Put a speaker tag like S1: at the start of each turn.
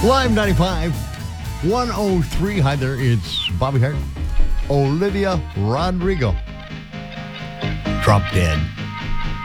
S1: Live 95, 103. Hi there, it's Bobby Hart. Olivia Rodrigo. Drop Dead.